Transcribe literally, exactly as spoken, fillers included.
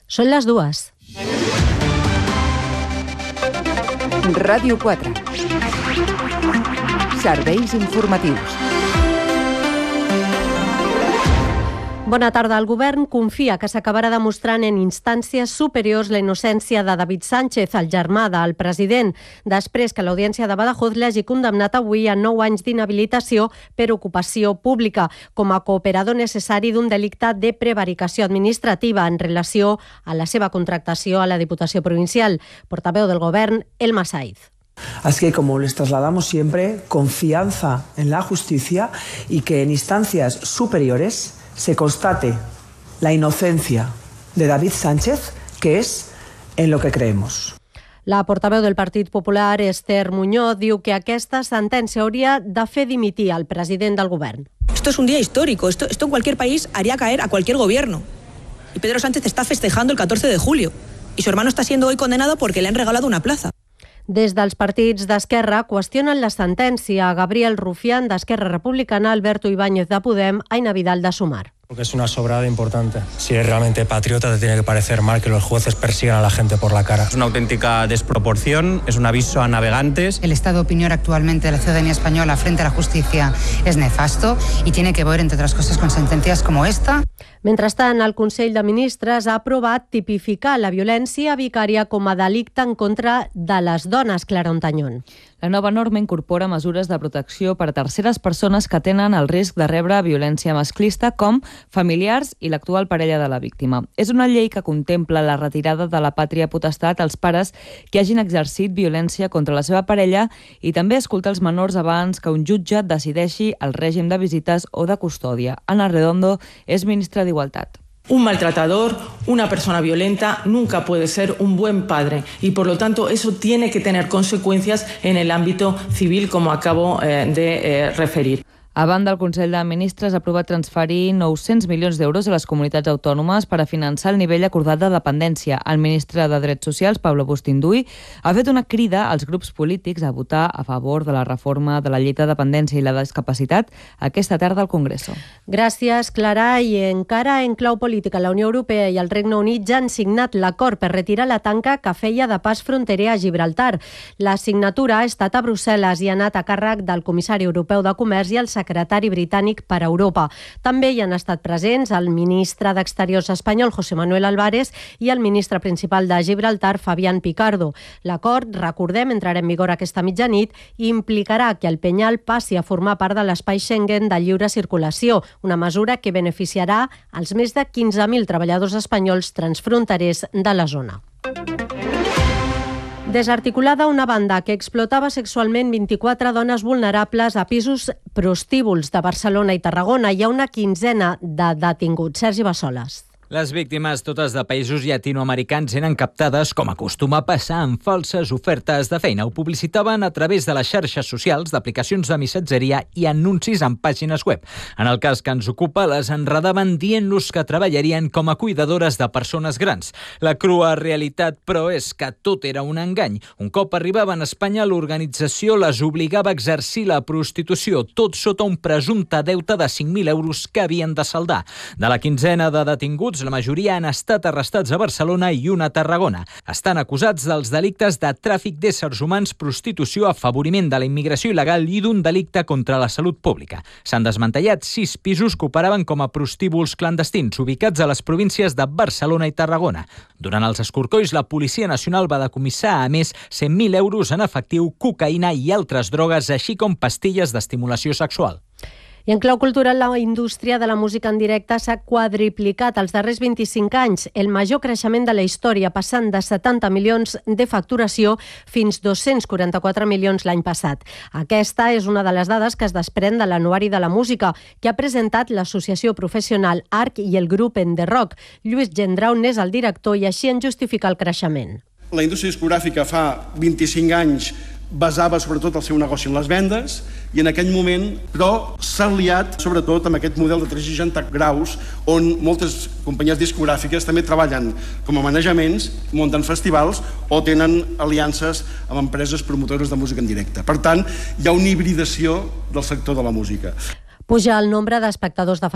Són les dues. Ràdio quatre. Serveis informatius. Bona tarda. El govern confia que s'acabarà demostrant en instàncies superiors la innocència de David Sánchez, el germà del president, després que l'Audiència de Badajoz l'hagi condemnat avui a nou anys d'inhabilitació per ocupació pública com a cooperador necessari d'un delicte de prevaricació administrativa en relació a la seva contractació a la Diputació Provincial. Portaveu del govern, Elma Saiz. Así que, como les trasladamos siempre, confianza en la justicia y que en instancias superiores se constate la inocencia de David Sánchez, que es en lo que creemos. La portaveu del Partit Popular, Esther Muñoz, diu que aquesta sentència hauria de fer dimitir al president del govern. Esto es un día histórico. Esto, esto en cualquier país haría caer a cualquier gobierno. Y Pedro Sánchez está festejando el catorce de julio. Y su hermano está siendo hoy condenado porque le han regalado una plaza. Des dels partits d'Esquerra qüestionen la sentència. Gabriel Rufián, d'Esquerra Republicana, Alberto Ibáñez, de Podem, Aina Vidal, de Sumar. Porque es una sobrada importante. Si eres realmente patriota, te tiene que parecer mal que los jueces persigan a la gente por la cara. Es una auténtica desproporción, es un aviso a navegantes. El estado de opinión actualmente de la ciudadanía española frente a la justicia es nefasto y tiene que ver, entre otras cosas, con sentencias como esta. Mentrestant, el Consell de Ministres ha aprovat tipificar la violència vicària com a delicte en contra de les dones, Clara Ontañón. La nova norma incorpora mesures de protecció per a terceres persones que tenen el risc de rebre violència masclista, com familiars i l'actual parella de la víctima. És una llei que contempla la retirada de la pàtria potestat als pares que hagin exercit violència contra la seva parella i també escoltar els menors abans que un jutge decideixi el règim de visites o de custòdia. Ana Redondo és ministra d'Igualtat. Un maltratador, una persona violenta, nunca puede ser un buen padre y, por lo tanto, eso tiene que tener consecuencias en el ámbito civil, como acabo eh, de eh, referir. A banda, el Consell de Ministres ha aprovat transferir nou-cents milions d'euros a les comunitats autònomes per a finançar el nivell acordat de dependència. El ministre de Drets Socials, Pablo Bustinduy, ha fet una crida als grups polítics a votar a favor de la reforma de la llei de dependència i la discapacitat aquesta tarda al Congreso. Gràcies, Clara. I encara en clau política, la Unió Europea i el Regne Unit ja han signat l'acord per retirar la tanca que feia de pas fronterer a Gibraltar. La signatura ha estat a Brussel·les i ha anat a càrrec del comissari europeu de Comerç i el secretari britànic per a Europa. També hi han estat presents el ministre d'Exteriors espanyol, José Manuel Álvarez, i el ministre principal de Gibraltar, Fabián Picardo. L'acord, recordem, entrarà en vigor aquesta mitjanit i implicarà que el Penyal passi a formar part de l'espai Schengen de lliure circulació, una mesura que beneficiarà als més de quinze mil treballadors espanyols transfronterers de la zona. Desarticulada una banda que explotava sexualment vint-i-quatre dones vulnerables a pisos prostíbuls de Barcelona i Tarragona. Hi ha una quinzena de detinguts. Sergi Bassoles. Les víctimes, totes de països llatinoamericans, eren captades, com acostuma a passar, amb falses ofertes de feina. Ho publicitaven a través de les xarxes socials, d'aplicacions de missatgeria i anuncis en pàgines web. En el cas que ens ocupa, les enredaven dient-los que treballarien com a cuidadores de persones grans. La crua realitat, però, és que tot era un engany. Un cop arribaven a Espanya, l'organització les obligava a exercir la prostitució, tot sota un presumpte deute de cinc mil euros que havien de saldar. De la quinzena de detinguts, la majoria han estat arrestats a Barcelona i una a Tarragona. Estan acusats dels delictes de tràfic d'éssers humans, prostitució, afavoriment de la immigració il·legal i d'un delicte contra la salut pública. S'han desmantellat sis pisos que operaven com a prostíbuls clandestins, ubicats a les províncies de Barcelona i Tarragona. Durant els escorcolls, la Policia Nacional va decomissar, a més, cent mil euros en efectiu, cocaïna i altres drogues, així com pastilles d'estimulació sexual. I en clau cultural, la indústria de la música en directe s'ha quadriplicat els darrers vint-i-cinc anys, el major creixement de la història, passant de setanta milions de facturació fins dos-cents quaranta-quatre milions l'any passat. Aquesta és una de les dades que es desprèn de l'Anuari de la Música, que ha presentat l'associació professional Arc i el grup En The Rock. Lluís Gendrau n'és el director i així en justifica el creixement. La indústria discogràfica fa vint-i-cinc anys basava sobretot el seu negoci en les vendes i en aquell moment, però, s'ha aliat sobretot amb aquest model de tres cents seixanta graus on moltes companyies discogràfiques també treballen com a manejaments, munten festivals o tenen aliances amb empreses promotores de música en directe. Per tant, hi ha una hibridació del sector de la música. Puja el nombre d'espectadors de